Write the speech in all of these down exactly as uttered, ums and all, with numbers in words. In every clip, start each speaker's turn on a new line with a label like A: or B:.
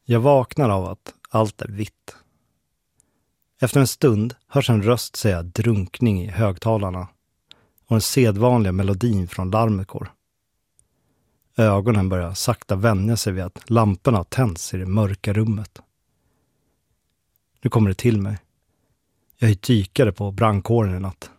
A: Jag vaknar av att allt är vitt. Efter en stund hörs en röst säga drunkning i högtalarna och den sedvanliga melodin från larmet går. Ögonen börjar sakta vänja sig vid att lamporna tänds i det mörka rummet. Nu kommer det till mig. Jag är dykare på brandkåren i natt.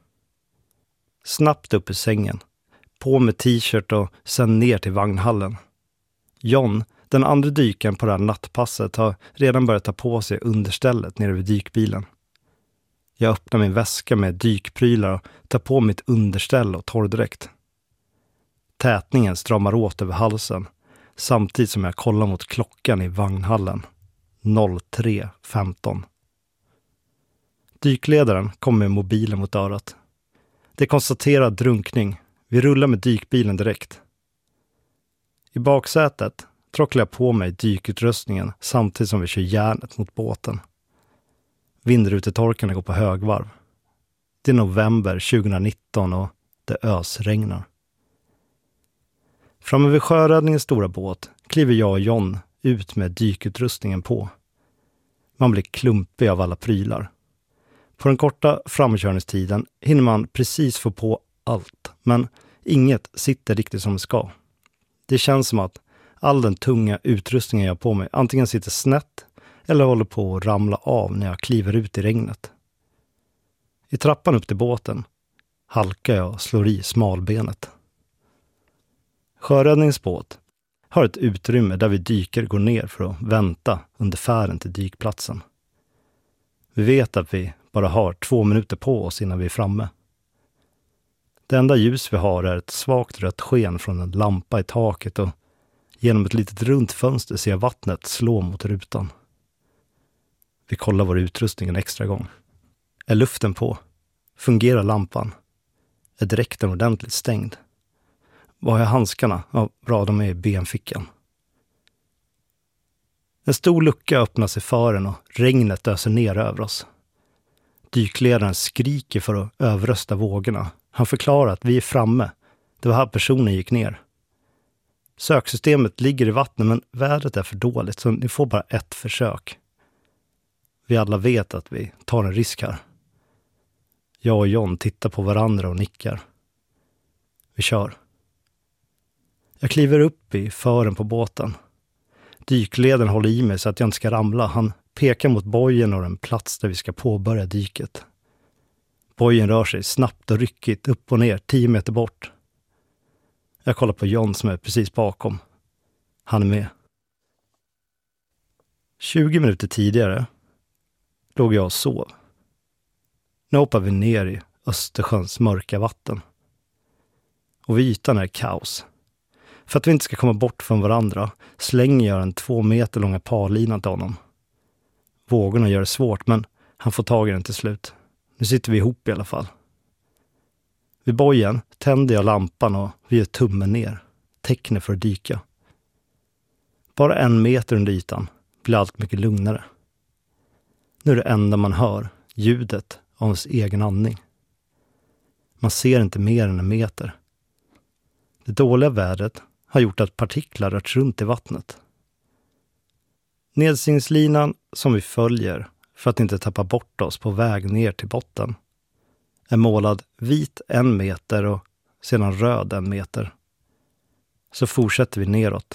A: Snabbt upp i sängen, på med t-shirt och sen ner till vagnhallen. John, den andra dykaren på det här nattpasset, har redan börjat ta på sig understället nere vid dykbilen. Jag öppnar min väska med dykprylar och tar på mitt underställ och torrdräkt. Tätningen stramar åt över halsen samtidigt som jag kollar mot klockan i vagnhallen. tre femton. Dykledaren kommer med mobilen mot örat. Det konstaterar drunkning. Vi rullar med dykbilen direkt. I baksätet trocklar jag på mig dykutrustningen samtidigt som vi kör järnet mot båten. Vindrutetorkarna går på högvarv. Det är november tjugonitton och det ösregnar. Framme vid sjöräddningens stora båt kliver jag och John ut med dykutrustningen på. Man blir klumpig av alla prylar. På den korta framkörningstiden hinner man precis få på allt, men inget sitter riktigt som det ska. Det känns som att all den tunga utrustningen jag har på mig antingen sitter snett eller håller på att ramla av när jag kliver ut i regnet. I trappan upp till båten halkar jag och slår i smalbenet. Sjöräddningsbåt har ett utrymme där vi dyker går ner för att vänta under färden till dykplatsen. Vi vet att vi bara har två minuter på oss innan vi är framme. Det enda ljus vi har är ett svagt rött sken från en lampa i taket och genom ett litet runt fönster ser vattnet slå mot rutan. Vi kollar vår utrustning en extra gång. Är luften på? Fungerar lampan? Är dräkten ordentligt stängd? Var är handskarna? Ja, bra, de är i benfickan. En stor lucka öppnas i fören och regnet öser ner över oss. Dykledaren skriker för att överrösta vågorna. Han förklarar att vi är framme. Det var här personen gick ner. Söksystemet ligger i vattnet men vädret är för dåligt så ni får bara ett försök. Vi alla vet att vi tar en risk här. Jag och John tittar på varandra och nickar. Vi kör. Jag kliver upp i fören på båten. Dykledaren håller i mig så att jag inte ska ramla. Han pekar mot bojen och den plats där vi ska påbörja dyket. Bojen rör sig snabbt och ryckigt upp och ner tio meter bort. Jag kollar på John som är precis bakom. Han är med. tjugo minuter tidigare låg jag och sov. Nu hoppar vi ner i Östersjöns mörka vatten. Och vid ytan är kaos. För att vi inte ska komma bort från varandra slänger jag den två meter långa parlinan till honom. Vågorna gör det svårt men han får tag i den till slut. Nu sitter vi ihop i alla fall. Vid bojen tänder jag lampan och vi gör tummen ner. Tecknet för att dyka. Bara en meter under ytan blir allt mycket lugnare. Nu är det enda man hör ljudet av ens egen andning. Man ser inte mer än en meter. Det dåliga vädret har gjort att partiklar rört runt i vattnet. Nedstigningslinan som vi följer för att inte tappa bort oss på väg ner till botten är målad vit en meter och sedan röd en meter. Så fortsätter vi neråt